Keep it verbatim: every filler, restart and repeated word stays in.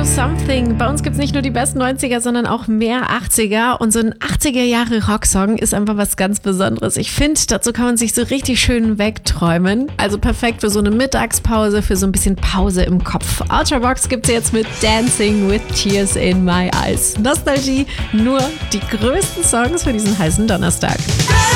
Radio Something. Bei uns gibt es nicht nur die besten neunziger, sondern auch mehr achtziger. Und so ein achtziger-Jahre-Rocksong ist einfach was ganz Besonderes. Ich finde, dazu kann man sich so richtig schön wegträumen. Also perfekt für so eine Mittagspause, für so ein bisschen Pause im Kopf. Ultravox gibt es jetzt mit Dancing with Tears in My Eyes. Nostalgie, nur die größten Songs für diesen heißen Donnerstag.